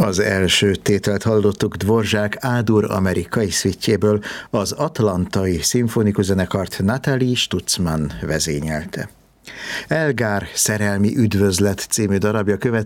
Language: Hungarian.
Az első tételt hallottuk Dvořák Ádur amerikai szvittjéből, az Atlantai Szimfonikus Zenekart Natalie Stutzmann vezényelte. Elgár szerelmi üdvözlet című darabja következik.